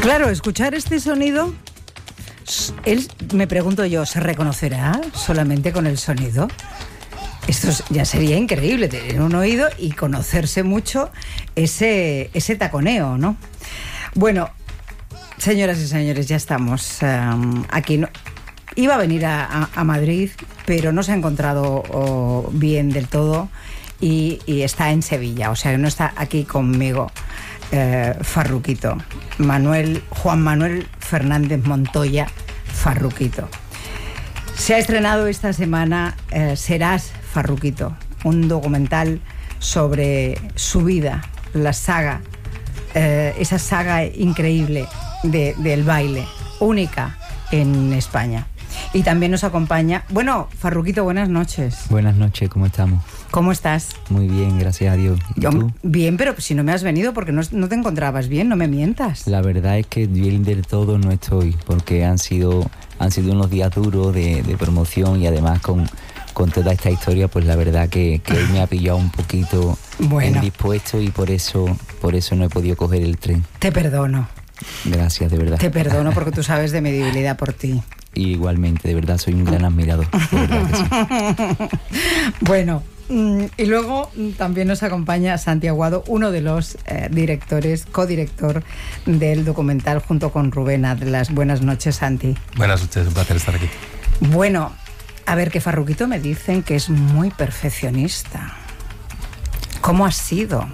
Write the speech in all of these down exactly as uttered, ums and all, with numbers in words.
Claro, escuchar este sonido, él, me pregunto yo, ¿se reconocerá solamente con el sonido? Esto ya sería increíble, tener un oído y conocerse mucho ese, ese taconeo, ¿no? Bueno, señoras y señores, ya estamos um, aquí. No, iba a venir a, a, a Madrid, pero no se ha encontrado oh, bien del todo y, y está en Sevilla, o sea, no está aquí conmigo. Eh, Farruquito, Manuel, Juan Manuel Fernández Montoya, Farruquito. Se ha estrenado esta semana eh, Serás Farruquito, un documental sobre su vida, la saga, eh, esa saga increíble de, del baile, única en España. Y también nos acompaña, bueno, Farruquito, buenas noches. Buenas noches, ¿cómo estamos? ¿Cómo estás? Muy bien, gracias a Dios. ¿Y Yo, tú? Bien, pero si no me has venido porque no, no te encontrabas bien, no me mientas. La verdad es que bien del todo no estoy, porque han sido, han sido unos días duros de, de promoción y además con, con toda esta historia, pues la verdad que, que me ha pillado un poquito bueno. indispuesto y por eso, por eso no he podido coger el tren. Te perdono. Gracias, de verdad. Te perdono porque tú sabes de mi debilidad por ti. Y igualmente, de verdad, soy un gran admirador. De verdad que sí. Bueno, y luego también nos acompaña Santi Aguado, uno de los eh, directores, codirector del documental junto con Rubén Atlas. Buenas noches, Santi. Buenas noches, un placer estar aquí. Bueno, a ver, que Farruquito me dicen que es muy perfeccionista. ¿Cómo ha sido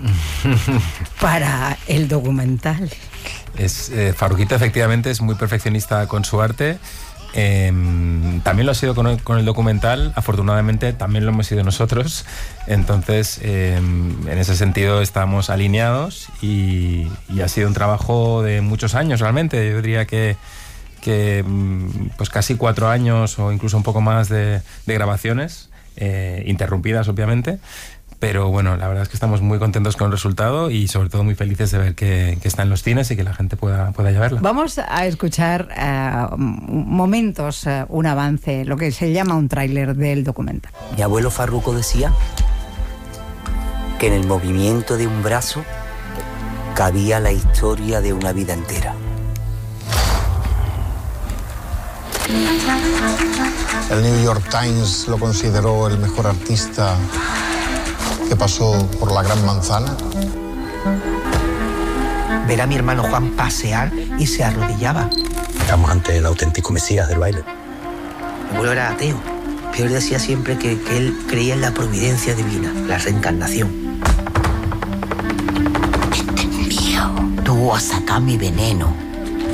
para el documental? Es, eh, Farruquito efectivamente es muy perfeccionista con su arte. Eh, también lo ha sido con el, con el documental, afortunadamente también lo hemos sido nosotros, entonces eh, en ese sentido estamos alineados y, y ha sido un trabajo de muchos años realmente. Yo diría que, que pues casi cuatro años o incluso un poco más de, de grabaciones, eh, interrumpidas obviamente. Pero bueno, la verdad es que estamos muy contentos con el resultado y sobre todo muy felices de ver que, que está en los cines y que la gente pueda, pueda ya verla. Vamos a escuchar uh, momentos, uh, un avance, lo que se llama un tráiler del documental. Mi abuelo Farruco decía que en el movimiento de un brazo cabía la historia de una vida entera. El New York Times lo consideró el mejor artista que pasó por la Gran Manzana. Ver a mi hermano Juan pasear y se arrodillaba. Estamos ante el auténtico mesías del baile. Mi abuelo era ateo, pero él decía siempre que, que él creía en la providencia divina, la reencarnación. Este es mío. Tú vas a sacar mi veneno.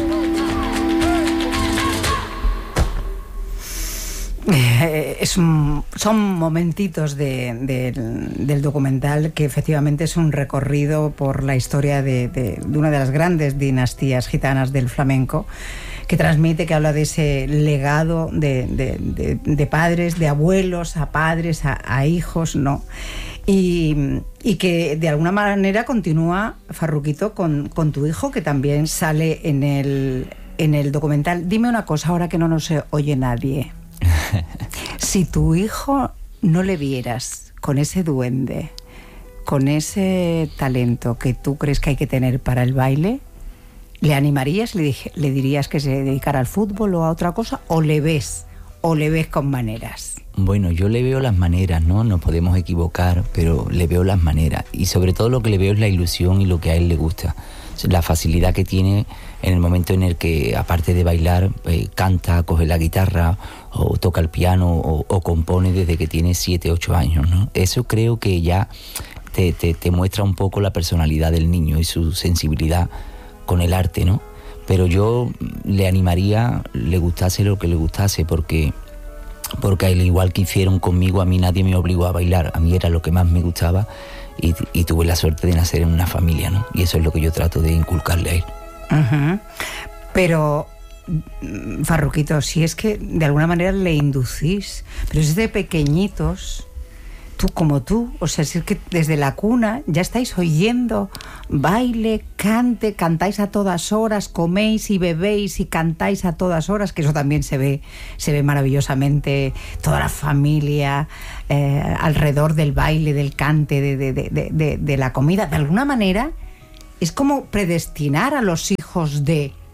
Eh, es un, son momentitos de, de, del documental que efectivamente es un recorrido por la historia de, de, de una de las grandes dinastías gitanas del flamenco, que transmite, que habla de ese legado de, de, de, de padres, de abuelos a padres, a, a hijos, ¿no? Y, y que de alguna manera continúa, Farruquito, con, con tu hijo, que también sale en el, en el documental. Dime una cosa, ahora que no nos oye nadie. Si tu hijo no le vieras con ese duende, con ese talento que tú crees que hay que tener para el baile, ¿le animarías? ¿Le, dije, le dirías que se dedicara al fútbol o a otra cosa? ¿O le ves? ¿O le ves con maneras? Bueno, yo le veo las maneras, ¿no? Nos podemos equivocar, pero le veo las maneras. Y sobre todo lo que le veo es la ilusión y lo que a él le gusta. La facilidad que tiene en el momento en el que, aparte de bailar, eh, canta, coge la guitarra o toca el piano o, o compone desde que tiene siete, ocho años, ¿no? Eso creo que ya te, te, te muestra un poco la personalidad del niño y su sensibilidad con el arte, ¿no? Pero yo le animaría, le gustase lo que le gustase, porque, porque al igual que hicieron conmigo, a mí nadie me obligó a bailar, a mí era lo que más me gustaba. Y, y tuve la suerte de nacer en una familia, ¿no? Y eso es lo que yo trato de inculcarle a él. Uh-huh. Pero, Farruquito, si es que de alguna manera le inducís, pero es de pequeñitos, tú como tú, o sea, si es que desde la cuna ya estáis oyendo baile, cante, cantáis a todas horas, coméis y bebéis y cantáis a todas horas, que eso también se ve, se ve maravillosamente, toda la familia eh, alrededor del baile, del cante, de, de, de, de, de la comida. De alguna manera es como predestinar a los hijos de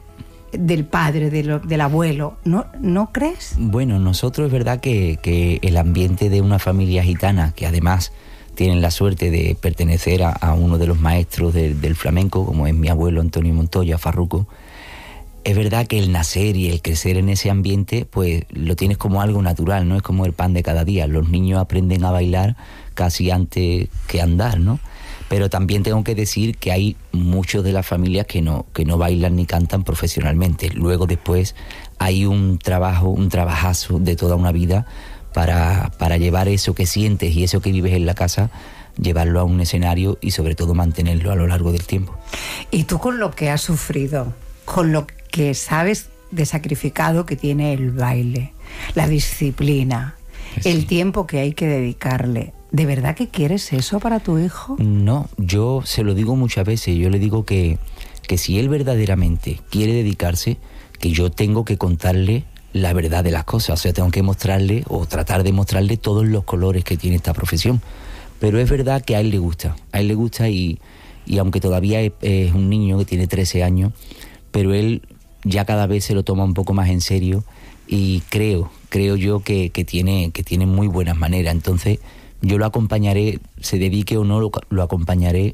del padre, de lo, del abuelo, ¿no, ¿no crees? Bueno, nosotros es verdad que, que el ambiente de una familia gitana, que además tienen la suerte de pertenecer a, a uno de los maestros de, del flamenco, como es mi abuelo Antonio Montoya, Farruco, es verdad que el nacer y el crecer en ese ambiente, pues lo tienes como algo natural, no es como el pan de cada día. Los niños aprenden a bailar casi antes que andar, ¿no? Pero también tengo que decir que hay muchos de las familias que no, que no bailan ni cantan profesionalmente. Luego después hay un trabajo, un trabajazo de toda una vida para, para llevar eso que sientes y eso que vives en la casa, llevarlo a un escenario y sobre todo mantenerlo a lo largo del tiempo. Y tú, con lo que has sufrido, con lo que sabes de sacrificado que tiene el baile, la disciplina, sí, el tiempo que hay que dedicarle, ¿de verdad que quieres eso para tu hijo? No, yo se lo digo muchas veces, yo le digo que, que si él verdaderamente quiere dedicarse, que yo tengo que contarle la verdad de las cosas, o sea, tengo que mostrarle o tratar de mostrarle todos los colores que tiene esta profesión. Pero es verdad que a él le gusta, a él le gusta y, y aunque todavía es, es un niño que tiene trece años, pero él ya cada vez se lo toma un poco más en serio y creo, creo yo que, que, tiene, que tiene muy buenas maneras. Entonces yo lo acompañaré, se dedique o no, lo, lo acompañaré,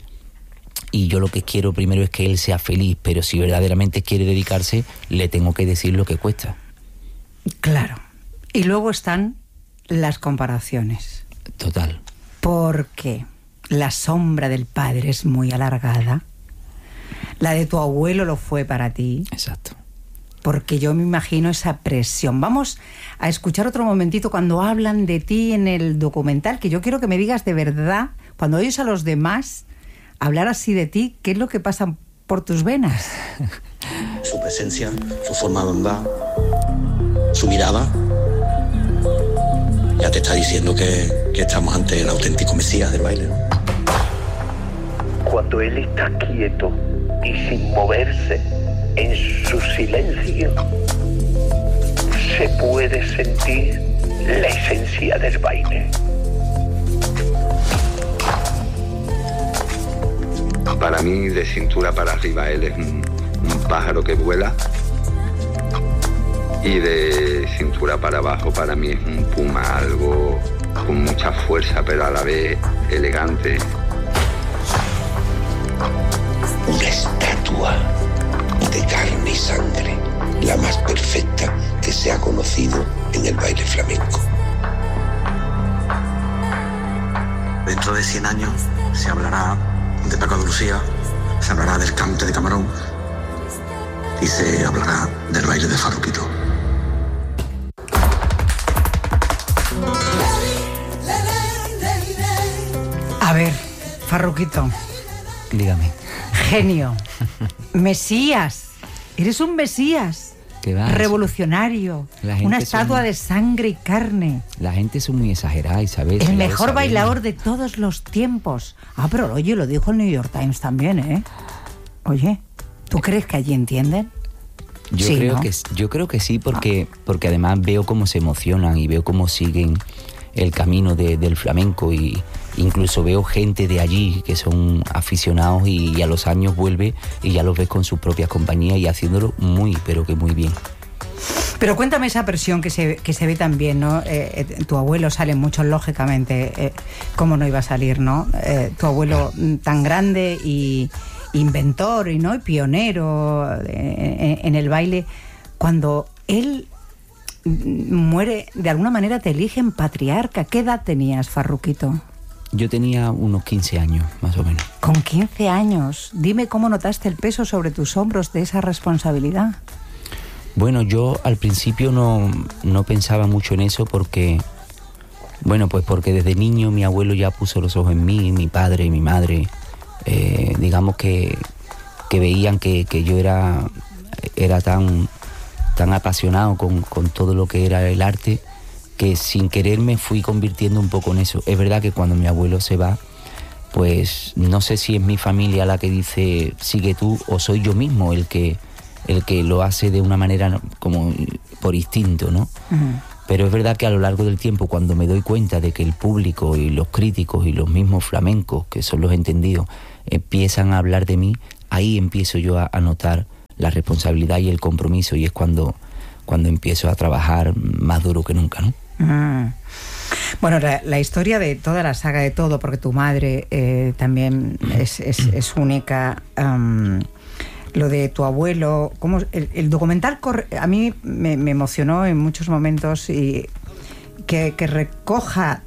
y yo lo que quiero primero es que él sea feliz, pero si verdaderamente quiere dedicarse, le tengo que decir lo que cuesta. Claro. Y luego están las comparaciones. Total. Porque la sombra del padre es muy alargada. La de tu abuelo lo fue para ti. Exacto. Porque yo me imagino esa presión. Vamos a escuchar otro momentito cuando hablan de ti en el documental, que yo quiero que me digas de verdad, cuando oyes a los demás hablar así de ti, ¿qué es lo que pasa por tus venas? Su presencia, su forma de andar, su mirada, ya te está diciendo que, que estamos ante el auténtico Mesías del baile, ¿no? Cuando él está quieto y sin moverse, en su silencio, se puede sentir la esencia del baile. Para mí, de cintura para arriba, él es un, un pájaro que vuela, y de cintura para abajo para mí es un puma, algo con mucha fuerza pero a la vez elegante. Una estatua de carne y sangre, la más perfecta que se ha conocido en el baile flamenco. Dentro de cien años se hablará de Paco de Lucía, se hablará del cante de Camarón y se hablará del baile de Farruquito. A ver, Farruquito. Dígame. Genio. Mesías. Eres un Mesías. ¿Qué va? Revolucionario. Una estatua muy... de sangre y carne. La gente es muy exagerada, Isabel. El mejor bailador de todos los tiempos. Ah, pero oye, lo dijo el New York Times también, ¿eh? Oye, ¿tú crees que allí entienden? Yo, sí, creo, ¿no? que, yo creo que sí, porque, porque además veo cómo se emocionan y veo cómo siguen el camino de, del flamenco, y incluso veo gente de allí que son aficionados y, y a los años vuelve y ya los ves con sus propias compañías y haciéndolo muy, pero que muy bien. Pero cuéntame esa presión que se, que se ve también, ¿no? Eh, eh, tu abuelo sale mucho, lógicamente, eh, ¿cómo no iba a salir, no? Eh, tu abuelo tan grande y inventor y, ¿no? y pionero en, en el baile, cuando él muere, de alguna manera te eligen patriarca. ¿Qué edad tenías, Farruquito? Yo tenía unos quince años, más o menos. Con quince años, dime cómo notaste el peso sobre tus hombros de esa responsabilidad. Bueno, yo al principio no, no pensaba mucho en eso porque, bueno, pues porque desde niño mi abuelo ya puso los ojos en mí, mi padre y mi madre, eh, digamos que, que veían que, que yo era, era tan, tan apasionado con, con todo lo que era el arte, que sin querer me fui convirtiendo un poco en eso. Es verdad que cuando mi abuelo se va, pues no sé si es mi familia la que dice sigue tú o soy yo mismo el que, el que lo hace de una manera como por instinto, ¿no? Uh-huh. Pero es verdad que a lo largo del tiempo, cuando me doy cuenta de que el público y los críticos y los mismos flamencos, que son los entendidos, empiezan a hablar de mí, ahí empiezo yo a, a notar la responsabilidad y el compromiso, y es cuando, cuando empiezo a trabajar más duro que nunca, ¿no? Mm. Bueno, la, la historia de toda la saga de todo, porque tu madre eh, también es, es, es única, um, lo de tu abuelo, cómo, el, el documental corre, a mí me, me emocionó en muchos momentos, y que, que recoja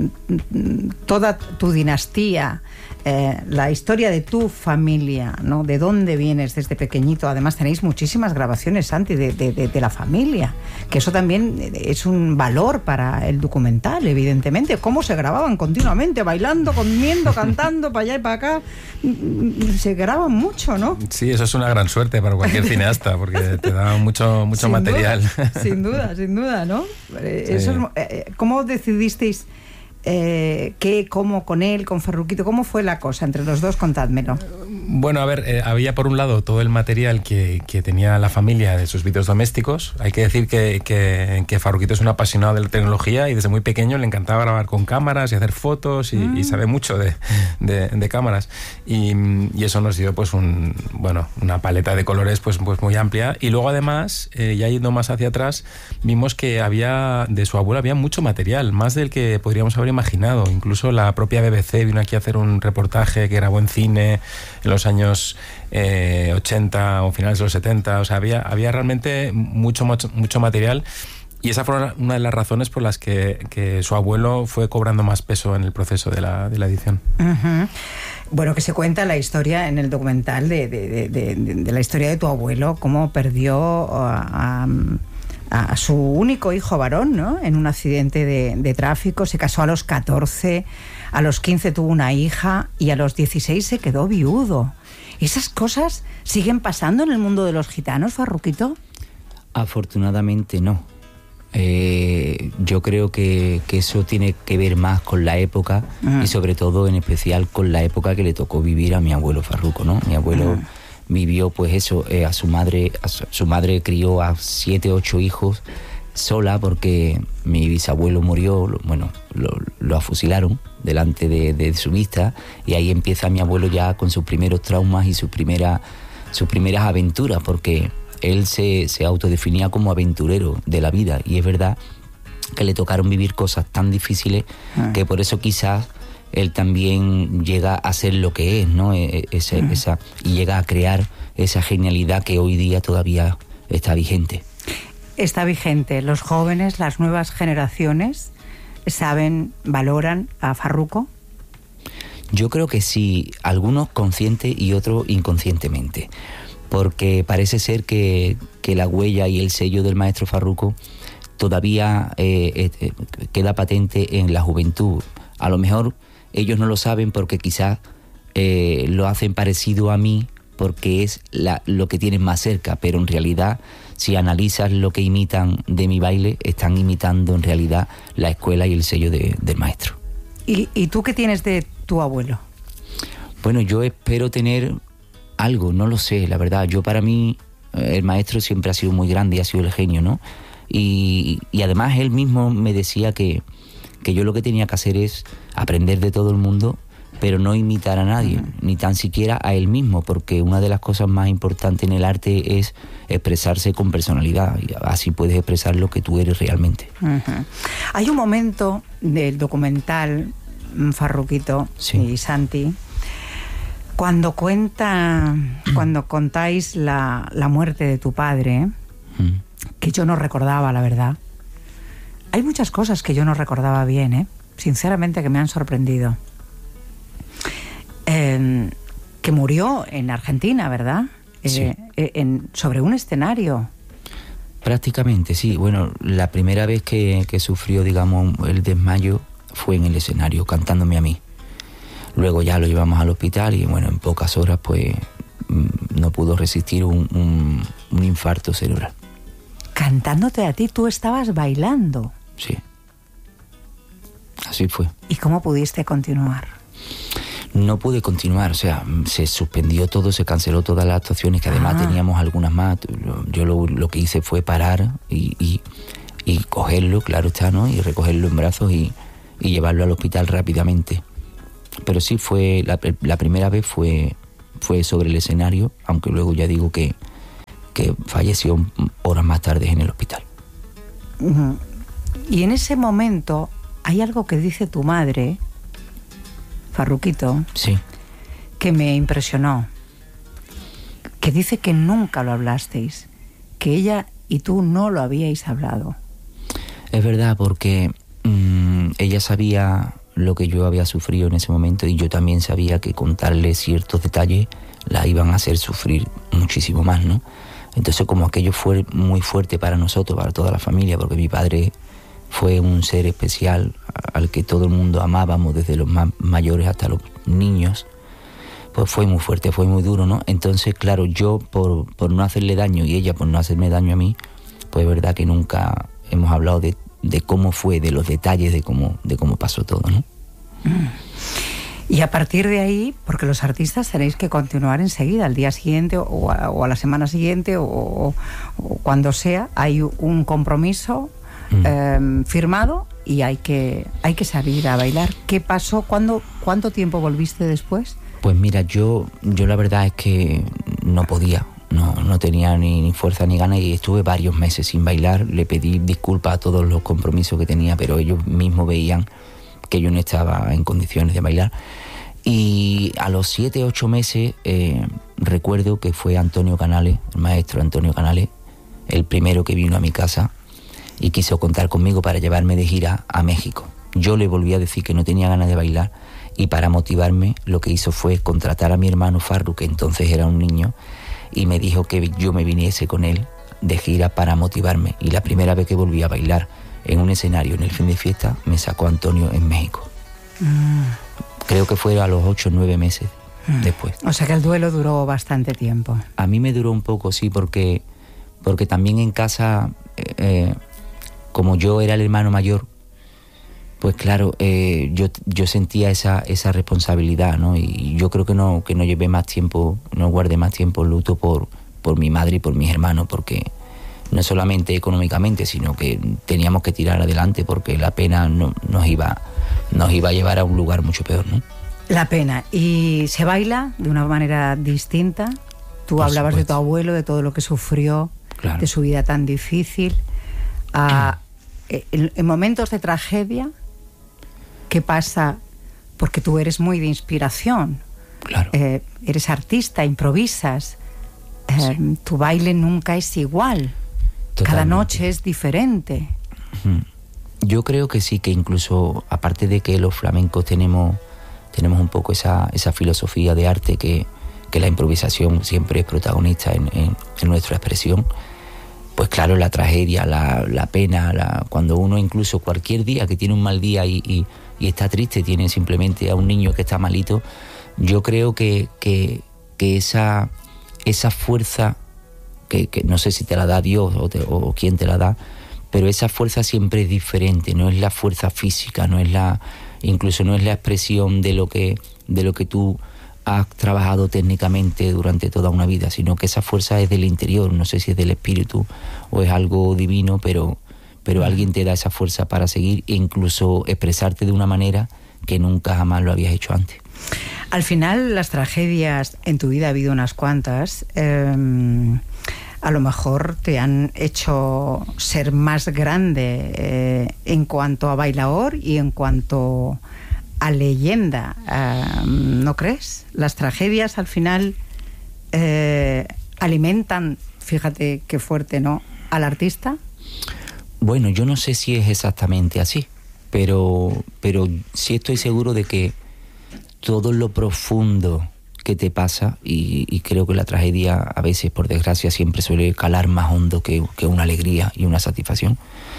toda tu dinastía, eh, la historia de tu familia, ¿no? De dónde vienes desde pequeñito. Además tenéis muchísimas grabaciones, Santi, de, de, de, de la familia, que eso también es un valor para el documental, evidentemente. Cómo se grababan continuamente, bailando, comiendo, cantando, para allá y para acá. Se graban mucho, ¿no? Sí, eso es una gran suerte para cualquier cineasta, porque te da mucho, mucho sin material. Duda, sin duda, sin duda, ¿no? Sí. Eso es, eh, ¿cómo decidisteis eh, qué, cómo con él, con Farruquito? ¿Cómo fue la cosa entre los dos? Contádmelo. Bueno, a ver, eh, había por un lado todo el material que, que tenía la familia de sus vídeos domésticos. Hay que decir que, que, que Farruquito es un apasionado de la tecnología, y desde muy pequeño le encantaba grabar con cámaras y hacer fotos, y, mm. y sabe mucho de, de, de cámaras. Y, y eso nos dio pues un, bueno, una paleta de colores pues, pues muy amplia. Y luego además, eh, ya yendo más hacia atrás, vimos que había de su abuelo había mucho material, más del que podríamos haber imaginado. Incluso la propia B B C vino aquí a hacer un reportaje que grabó en cine en los años eh, ochenta o finales de los setenta. O sea, había, había realmente mucho, mucho, mucho material, y esa fue una de las razones por las que, que su abuelo fue cobrando más peso en el proceso de la, de la edición. Uh-huh. Bueno, que se cuenta la historia en el documental de, de, de, de, de la historia de tu abuelo, cómo perdió a, a, a su único hijo varón, ¿no? En un accidente de, de tráfico. Se casó a los catorce, a los quince tuvo una hija, y a los dieciséis se quedó viudo. ¿Esas cosas siguen pasando en el mundo de los gitanos, Farruquito? Afortunadamente no. Eh, yo creo que, que eso tiene que ver más con la época, uh-huh. y sobre todo en especial con la época que le tocó vivir a mi abuelo Farruco, ¿no? Mi abuelo uh-huh. vivió pues eso, eh, a su madre, a su, su madre crió a siete, ocho hijos sola, porque mi bisabuelo murió, lo, bueno, lo, lo afusilaron delante de, de su vista, y ahí empieza mi abuelo ya con sus primeros traumas y sus primeras sus primeras aventuras, porque él se, se autodefinía como aventurero de la vida, y es verdad que le tocaron vivir cosas tan difíciles ah. que por eso quizás él también llega a ser lo que es, ¿no? Ese, ah. esa, y llega a crear esa genialidad que hoy día todavía está vigente. Está vigente. Los jóvenes, las nuevas generaciones, saben, valoran a Farruco. Yo creo que sí, algunos consciente y otros inconscientemente, porque parece ser que, que la huella y el sello del maestro Farruco todavía eh, eh, queda patente en la juventud. A lo mejor ellos no lo saben porque quizás eh, lo hacen parecido a mí porque es la, lo que tienen más cerca, pero en realidad, si analizas lo que imitan de mi baile, están imitando en realidad la escuela y el sello de, del maestro. ¿Y, ¿Y tú qué tienes de tu abuelo? Bueno, yo espero tener algo, no lo sé, la verdad. Yo, para mí, el maestro siempre ha sido muy grande y ha sido el genio, ¿no? Y, y además él mismo me decía que, que yo lo que tenía que hacer es aprender de todo el mundo, pero no imitar a nadie, uh-huh. ni tan siquiera a él mismo, porque una de las cosas más importantes en el arte es expresarse con personalidad, y así puedes expresar lo que tú eres realmente. Uh-huh. Hay un momento del documental, Farruquito sí. y Santi, cuando cuenta, cuando contáis la, la muerte de tu padre, uh-huh. que yo no recordaba, la verdad. Hay muchas cosas que yo no recordaba bien, ¿eh? Sinceramente, que me han sorprendido. Eh, que murió en Argentina, ¿verdad? Sí. Eh, en, sobre un escenario. Prácticamente, sí. Bueno, la primera vez que, que sufrió, digamos, el desmayo fue en el escenario, cantándome a mí. Luego ya lo llevamos al hospital y, bueno, en pocas horas, pues, no pudo resistir un, un, un infarto cerebral. Cantándote a ti, tú estabas bailando. Sí. Así fue. ¿Y cómo pudiste continuar? No pude continuar, o sea, se suspendió todo, se canceló todas las actuaciones, que además ah. teníamos algunas más. Yo lo, lo que hice fue parar y, y, y cogerlo, claro está, ¿no? Y recogerlo en brazos y, y llevarlo al hospital rápidamente. Pero sí fue, la, la primera vez fue, fue sobre el escenario, aunque luego ya digo que, que falleció horas más tarde en el hospital. Uh-huh. Y en ese momento hay algo que dice tu madre, Farruquito, sí, que me impresionó, que dice que nunca lo hablasteis, que ella y tú no lo habíais hablado. Es verdad, porque mmm, ella sabía lo que yo había sufrido en ese momento y yo también sabía que contarle ciertos detalles la iban a hacer sufrir muchísimo más, ¿no? Entonces, como aquello fue muy fuerte para nosotros, para toda la familia, porque mi padre fue un ser especial al que todo el mundo amábamos, desde los más mayores hasta los niños, pues fue muy fuerte, fue muy duro, ¿no? Entonces, claro, yo por, por no hacerle daño y ella por no hacerme daño a mí, pues es verdad que nunca hemos hablado de, de cómo fue, de los detalles de cómo, de cómo pasó todo, ¿no? Mm. Y a partir de ahí, porque los artistas tenéis que continuar enseguida, al día siguiente o a, o a la semana siguiente o, o, o cuando sea, hay un compromiso mm. eh, firmado y hay que, hay que salir a bailar. ¿Qué pasó? ¿Cuándo, ¿Cuánto tiempo volviste después? Pues mira, yo, yo la verdad es que no podía, no, no tenía ni, ni fuerza ni ganas y estuve varios meses sin bailar. Le pedí disculpas a todos los compromisos que tenía, pero ellos mismos veían que yo no estaba en condiciones de bailar. Y a los siete, ocho meses eh, recuerdo que fue Antonio Canales, el maestro Antonio Canales, el primero que vino a mi casa y quiso contar conmigo para llevarme de gira a México. Yo le volví a decir que no tenía ganas de bailar y para motivarme lo que hizo fue contratar a mi hermano Farru, que entonces era un niño, y me dijo que yo me viniese con él de gira para motivarme. Y la primera vez que volví a bailar en un escenario en el fin de fiesta me sacó Antonio en México. Mm. Creo que fue a los ocho o nueve meses mm. después. O sea que el duelo duró bastante tiempo. A mí me duró un poco, sí, porque, porque también en casa, eh, como yo era el hermano mayor, pues claro, eh, yo, yo sentía esa, esa responsabilidad, ¿no? Y yo creo que no, que no llevé más tiempo, no guardé más tiempo luto por, por mi madre y por mis hermanos, porque no solamente económicamente, sino que teníamos que tirar adelante porque la pena no, nos, iba, nos iba a llevar a un lugar mucho peor, ¿no? La pena. ¿Y se baila de una manera distinta? Tú Por hablabas supuesto. de tu abuelo, de todo lo que sufrió, claro. de su vida tan difícil. Ah, en, en momentos de tragedia, ¿qué pasa? Porque tú eres muy de inspiración. Claro. Eh, eres artista, improvisas. Eh, sí. Tu baile nunca es igual. Totalmente. Cada noche es diferente. Yo creo que sí, que incluso, aparte de que los flamencos tenemos, tenemos un poco esa, esa filosofía de arte que, que la improvisación siempre es protagonista en, en, en nuestra expresión, pues claro, la tragedia, la, la pena, la, cuando uno incluso cualquier día que tiene un mal día y, y, y está triste, tiene simplemente a un niño que está malito, yo creo que, que, que esa, esa fuerza, que, que no sé si te la da Dios o, te, o quién te la da, pero esa fuerza siempre es diferente, no es la fuerza física, no es la, incluso no es la expresión de lo que, de lo que tú has trabajado técnicamente durante toda una vida, sino que esa fuerza es del interior, no sé si es del espíritu o es algo divino, pero, pero alguien te da esa fuerza para seguir e incluso expresarte de una manera que nunca jamás lo habías hecho antes. Al final, las tragedias, en tu vida ha habido unas cuantas, eh, a lo mejor te han hecho ser más grande eh, en cuanto a bailaor y en cuanto a leyenda, uh, ¿no crees? Las tragedias al final eh, alimentan, fíjate qué fuerte, ¿no?, al artista. Bueno, yo no sé si es exactamente así, pero, pero sí estoy seguro de que todo lo profundo que te pasa, y, y creo que la tragedia a veces, por desgracia, siempre suele calar más hondo que, que una alegría y una satisfacción.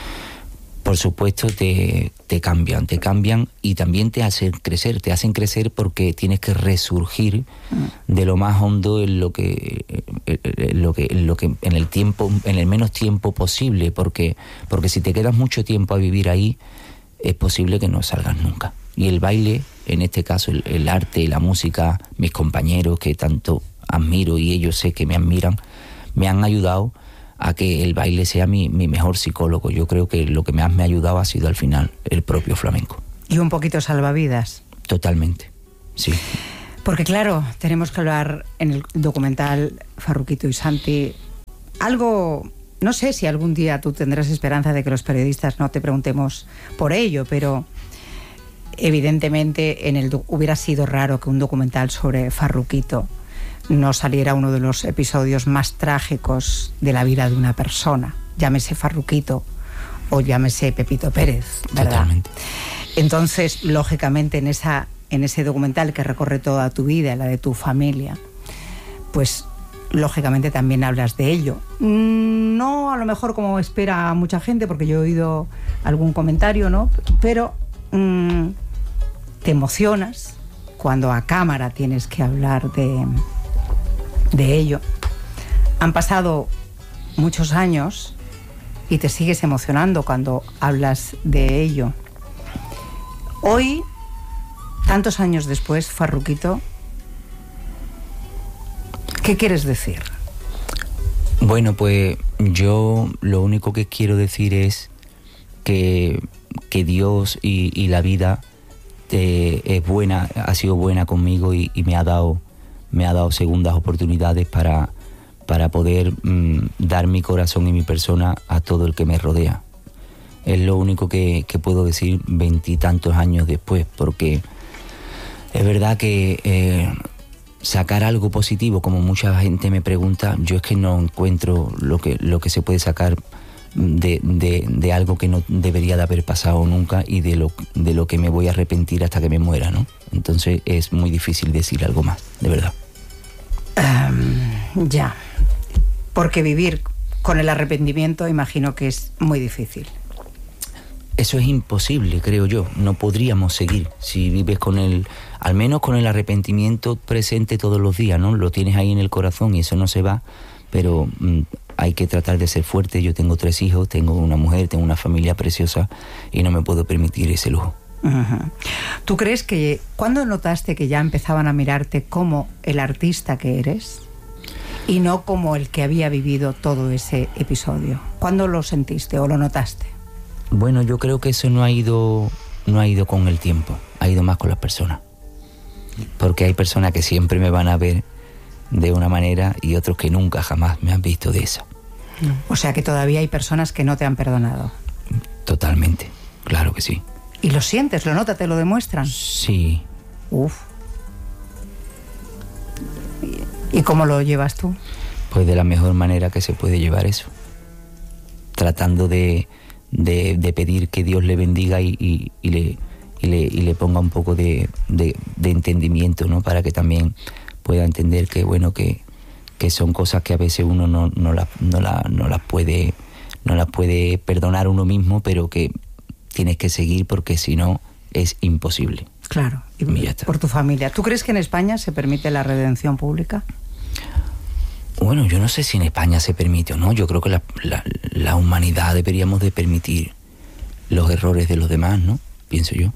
Por supuesto te, te cambian, te cambian y también te hacen crecer, te hacen crecer porque tienes que resurgir de lo más hondo en lo que, en lo que, en lo que, en el tiempo, en el menos tiempo posible, porque, porque si te quedas mucho tiempo a vivir ahí, es posible que no salgas nunca. Y el baile, en este caso el, el arte y la música, mis compañeros que tanto admiro y ellos sé que me admiran, me han ayudado a que el baile sea mi, mi mejor psicólogo. Yo creo que lo que más me ha ayudado ha sido al final el propio flamenco. Y un poquito salvavidas. Totalmente, sí. Porque claro, tenemos que hablar en el documental Farruquito y Santi algo, no sé si algún día tú tendrás esperanza de que los periodistas no te preguntemos por ello, pero evidentemente en el hubiera sido raro que un documental sobre Farruquito no saliera uno de los episodios más trágicos de la vida de una persona, llámese Farruquito o llámese Pepito Pérez, ¿verdad? Totalmente. Entonces, lógicamente, en esa en ese documental que recorre toda tu vida, la de tu familia, pues lógicamente también hablas de ello. No a lo mejor como espera mucha gente, porque yo he oído algún comentario, ¿no? Pero mmm, te emocionas cuando a cámara tienes que hablar de, de ello. Han pasado muchos años y te sigues emocionando cuando hablas de ello. Hoy, tantos años después, Farruquito, ¿qué quieres decir? Bueno, pues yo lo único que quiero decir es que, que Dios y, y la vida eh, es buena, ha sido buena conmigo y, y me ha dado me ha dado segundas oportunidades para, para poder mmm, dar mi corazón y mi persona a todo el que me rodea. Es lo único que, que puedo decir veintitantos años después, porque es verdad que eh, sacar algo positivo, como mucha gente me pregunta, yo es que no encuentro lo que, lo que se puede sacar de, de, de algo que no debería de haber pasado nunca y de lo, de lo que me voy a arrepentir hasta que me muera, ¿no? Entonces es muy difícil decir algo más, de verdad. Um, ya, porque vivir con el arrepentimiento imagino que es muy difícil. Eso es imposible, creo yo. No podríamos seguir si vives con el, al menos con el arrepentimiento presente todos los días, ¿no? Lo tienes ahí en el corazón y eso no se va, pero mm, hay que tratar de ser fuerte. Yo tengo tres hijos, tengo una mujer, tengo una familia preciosa y no me puedo permitir ese lujo. Uh-huh. ¿Tú crees que cuándo notaste que ya empezaban a mirarte como el artista que eres y no como el que había vivido todo ese episodio? ¿Cuándo lo sentiste o lo notaste? Bueno, yo creo que eso no ha ido no ha ido con el tiempo, ha ido más con las personas. Porque hay personas que siempre me van a ver de una manera y otros que nunca jamás me han visto de esa. O sea que todavía hay personas que no te han perdonado. Totalmente, claro que sí. ¿Y lo sientes, lo notas, te lo demuestran? Sí. Uf. ¿Y cómo lo llevas tú? Pues de la mejor manera que se puede llevar eso. Tratando de De, de pedir que Dios le bendiga y, y, y, le, y, le, y le ponga un poco de, de, de entendimiento, ¿no? Para que también pueda entender que, bueno, que, que son cosas que a veces uno no, no las no la, no las puede, no las puede perdonar uno mismo, pero que tienes que seguir porque si no es imposible. Claro, y, y por tu familia. ¿Tú crees que en España se permite la redención pública? Bueno, yo no sé si en España se permite o no. Yo creo que la, la, la humanidad deberíamos de permitir los errores de los demás, ¿no? Pienso yo.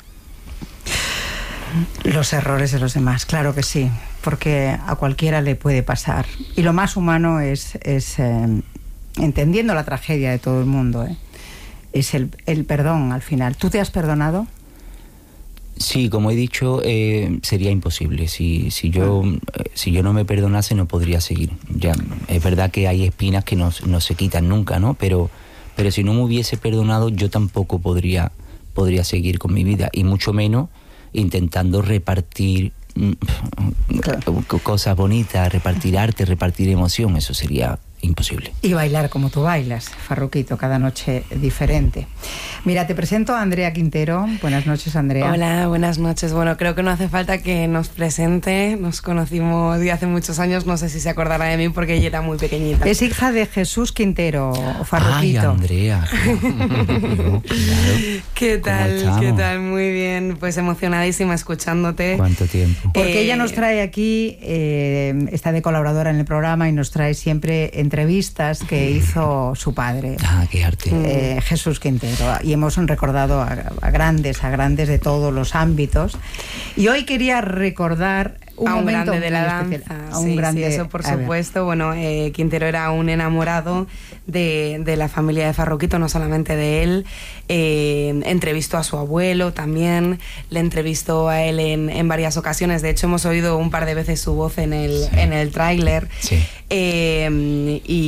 Los errores de los demás, claro que sí, porque a cualquiera le puede pasar. Y lo más humano es, es eh, entendiendo la tragedia de todo el mundo, ¿eh? Es el, el perdón al final. ¿Tú te has perdonado? Sí, como he dicho, eh, sería imposible. Si, si, yo, eh, si yo no me perdonase no podría seguir. Ya, es verdad que hay espinas que no, no se quitan nunca, ¿no? Pero, pero si no me hubiese perdonado yo tampoco podría, podría seguir con mi vida. Y mucho menos intentando repartir claro. cosas bonitas, repartir arte, repartir emoción. Eso sería imposible. Y bailar como tú bailas, Farruquito, cada noche diferente. Mira, te presento a Andrea Quintero. Buenas noches, Andrea. Hola, buenas noches. Bueno, creo que no hace falta que nos presente. Nos conocimos de hace muchos años. No sé si se acordará de mí porque ella era muy pequeñita. Es hija de Jesús Quintero, Farruquito. Ay, Andrea. Claro. ¿Qué tal? ¿Qué tal? Muy bien. Pues emocionadísima escuchándote. ¿Cuánto tiempo? Porque eh... ella nos trae aquí, eh, está de colaboradora en el programa y nos trae siempre entrevistas que hizo su padre. Ah, qué arte. Eh, Jesús Quintero. Y hemos recordado a, a grandes, a grandes de todos los ámbitos. Y hoy quería recordar un a un momento grande de la danza. A un sí, grande, sí, eso por supuesto. Bueno, eh, Quintero era un enamorado de, de la familia de Farruquito, no solamente de él. Eh, entrevistó a su abuelo también, le entrevistó a él en, en varias ocasiones. De hecho, hemos oído un par de veces su voz en el, sí. en el tráiler. Sí. Eh, y